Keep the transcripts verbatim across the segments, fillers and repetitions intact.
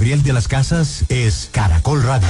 Gabriel de las Casas es Caracol Radio.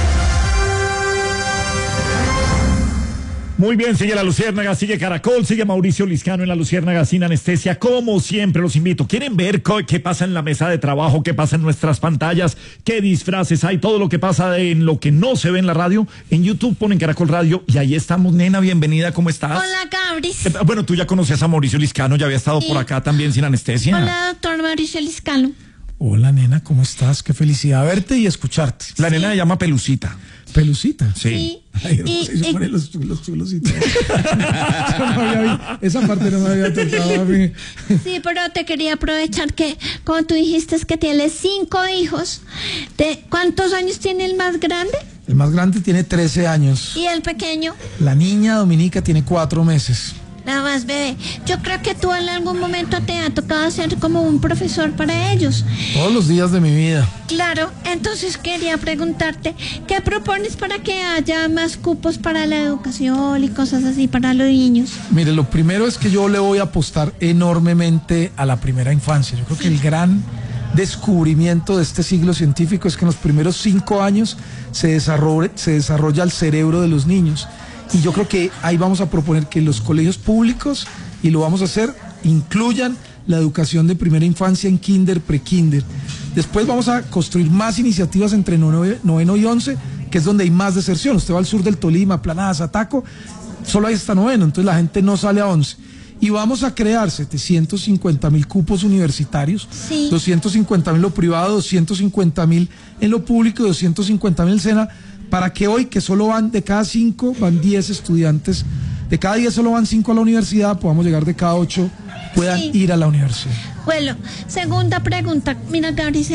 Muy bien, sigue La Luciérnaga, sigue Caracol, sigue Mauricio Liscano en La Luciérnaga sin anestesia. Como siempre, los invito. ¿Quieren ver qué pasa en la mesa de trabajo, qué pasa en nuestras pantallas, qué disfraces hay, todo lo que pasa en lo que no se ve en la radio? En YouTube ponen Caracol Radio y ahí estamos. Nena, bienvenida, ¿cómo estás? Hola, Gabris. Eh, bueno, tú ya conocías a Mauricio Liscano, ya había estado sí. por acá también sin anestesia. Hola, doctor Mauricio Liscano. Hola, nena, ¿cómo estás? Qué felicidad verte y escucharte. La sí. nena se llama Pelucita. ¿Pelucita? Sí. sí. Ay, y, se y, ponen los chulos, chulos y todo. no había, esa parte no me había tocado a mí. Sí, pero te quería aprovechar que, como tú dijiste, que tienes cinco hijos. ¿De ¿Cuántos años tiene el más grande? El más grande tiene trece años. ¿Y el pequeño? La niña Dominica tiene cuatro meses. Nada más, bebé. Yo creo que tú en algún momento te ha tocado ser como un profesor para ellos. Todos los días de mi vida. Claro, entonces quería preguntarte, ¿qué propones para que haya más cupos para la educación y cosas así para los niños? Mire, lo primero es que yo le voy a apostar enormemente a la primera infancia. Yo creo que el gran descubrimiento de este siglo científico es que en los primeros cinco años se desarrolla, se desarrolla el cerebro de los niños. Y yo creo que ahí vamos a proponer que los colegios públicos, y lo vamos a hacer, incluyan la educación de primera infancia en kinder, pre-kinder. Después vamos a construir más iniciativas entre noveno y once, que es donde hay más deserción. Usted va al sur del Tolima, Planadas, Ataco, solo hay hasta noveno, entonces la gente no sale a once. Y vamos a crear setecientos cincuenta mil cupos universitarios, sí. doscientos cincuenta mil en lo privado, doscientos cincuenta mil en lo público y doscientos cincuenta mil en el SENA, para que hoy, que solo van de cada cinco, van diez estudiantes, de cada diez solo van cinco a la universidad, podamos llegar de cada ocho, puedan sí. ir a la universidad. Bueno, segunda pregunta, mira, Gabriel.